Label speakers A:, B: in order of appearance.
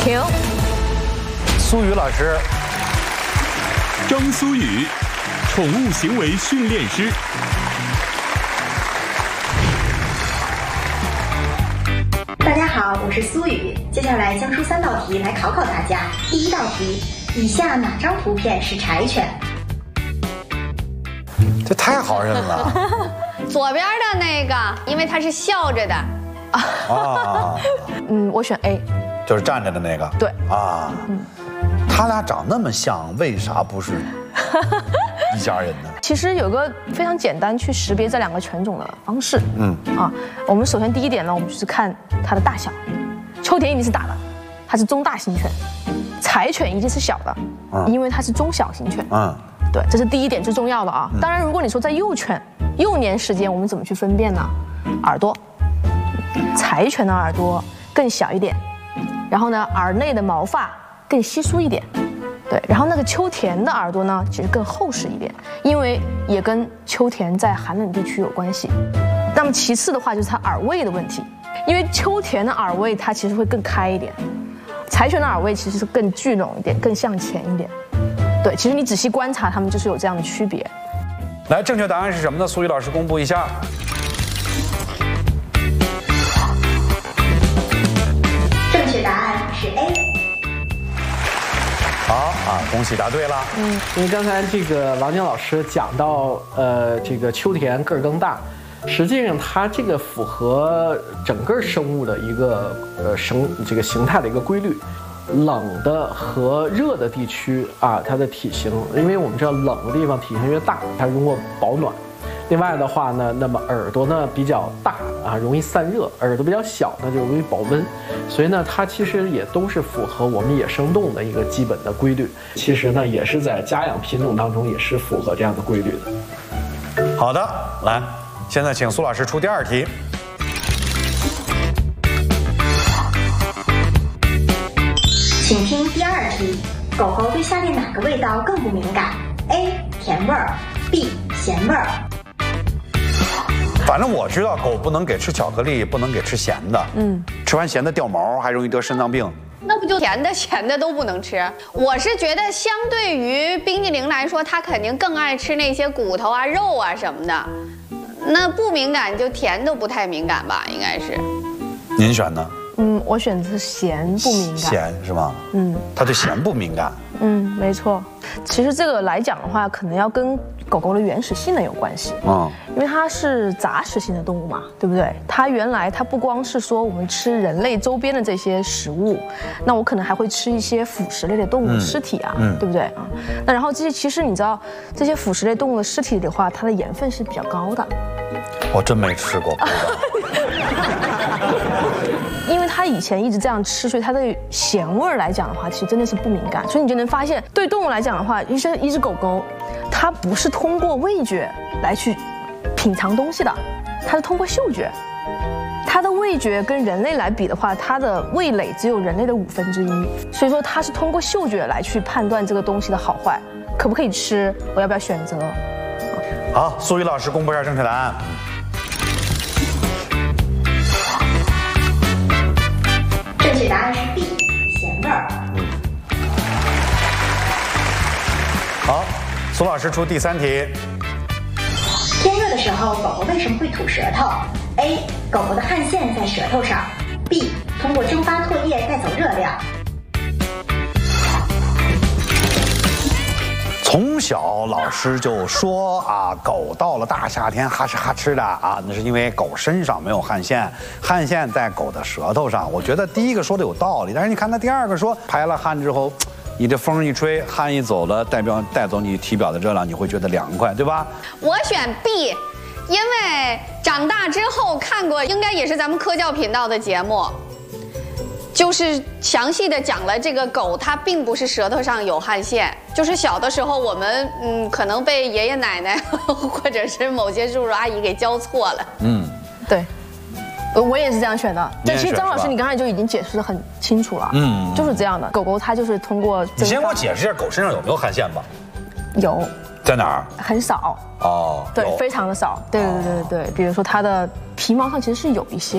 A: 停。
B: 苏雨老师，
C: 张苏雨，宠物行为训练师。
D: 大家好，我是苏雨。接下来将出3道题来考考大家。第1道题，以下哪张图片是柴犬？
B: 这太好认了。
A: 左边的那个，因为它是笑着的。
B: 啊，
E: 我选 A，
B: 就是站着的那个。
E: 对
B: 啊，他俩长那么像，为啥不是一家人呢？
E: 其实有个非常简单去识别这2个犬种的方式。我们首先第一点呢，我们就是看它的大小。秋田一定是大的，它是中大型犬；柴犬一定是小的，因为它是中小型犬。对，这是第一点最重要的啊。当然，如果你说在幼犬、幼年时间，我们怎么去分辨呢？耳朵，柴犬的耳朵更小一点，然后呢，耳内的毛发更稀疏一点。对，然后那个秋田的耳朵呢，其实更厚实一点，因为也跟秋田在寒冷地区有关系。那么其次的话，就是它耳位的问题，因为秋田的耳位它其实会更开一点，柴犬的耳位其实是更聚拢一点，更向前一点。对，其实你仔细观察，它们就是有这样的区别。
B: 来，正确答案是什么呢？苏雨老师公布一下。
D: 正确答案是 A。
B: 好啊，恭喜答对了。
F: 因为刚才这个王晶老师讲到，这个秋田个儿更大，实际上它这个符合整个生物的一个这个形态的一个规律。冷的和热的地区啊，它的体型，因为我们知道冷的地方体型越大，它容易保暖。另外的话呢，那么耳朵呢比较大啊，容易散热；耳朵比较小呢，就容易保温。所以呢，它其实也都是符合我们野生动物的一个基本的规律。其实呢，也是在家养品种当中也是符合这样的规律的。
B: 好的，来，现在请苏老师出第2题。
D: 请听第2题，狗狗对下列哪个味道更不敏感 ？A. 甜味儿 ，B. 咸味儿。
B: 反正我知道狗不能给吃巧克力，不能给吃咸的。吃完咸的掉毛，还容易得肾脏病。
A: 那不就甜的、咸的都不能吃？我是觉得，相对于冰激凌来说，它肯定更爱吃那些骨头啊、肉啊什么的。那不敏感，就甜都不太敏感吧？应该是。
B: 您选呢？
E: 我选择咸不敏感。
B: 咸是吗？它对咸不敏感。
E: 没错。其实这个来讲的话，可能要跟狗狗的原始性能有关系。因为它是杂食性的动物嘛，对不对？它原来它不光是说我们吃人类周边的这些食物，那我可能还会吃一些腐食类的动物的尸体啊，对不对啊？那然后这些其实你知道，这些腐食类动物的尸体的话，它的盐分是比较高的。
B: 我真没吃过。
E: 因为它以前一直这样吃，所以它对咸味来讲的话，其实真的是不敏感。所以你就能发现，对动物来讲的话，一只狗狗，它不是通过味觉来去品尝东西的，它是通过嗅觉。它的味觉跟人类来比的话，它的味蕾只有人类的1/5，所以说它是通过嗅觉来去判断这个东西的好坏，可不可以吃，我要不要选择。
B: 好，苏雨老师公布一下正确答案。
D: 正确答案是 B. 咸味儿。
B: 好，苏老师出第3题。
D: 天热的时候，狗狗为什么会吐舌头 ？A. 狗狗的汗腺在舌头上 ；B. 通过蒸发唾液带走热量。
B: 从小老师就说啊，狗到了大夏天哈哧哈哧的啊，那是因为狗身上没有汗腺，汗腺在狗的舌头上。我觉得第一个说的有道理，但是你看他第2个说，排了汗之后，你这风一吹，汗一走了，代表带走你体表的热量，你会觉得凉快，对吧？
A: 我选 B， 因为长大之后看过，应该也是咱们科教频道的节目。就是详细的讲了这个狗，它并不是舌头上有汗腺，就是小的时候我们可能被爷爷奶奶或者是某些叔叔阿姨给教错了。
E: 对，我也是这样选的。但其实张老师你刚才就已经解释得很清楚了。就是这样的，狗狗它就是通过。
B: 你先给我解释一下狗身上有没有汗腺吧？
E: 有。
B: 在哪儿？
E: 很少。对，非常的少。对，比如说它的皮毛上其实是有一些。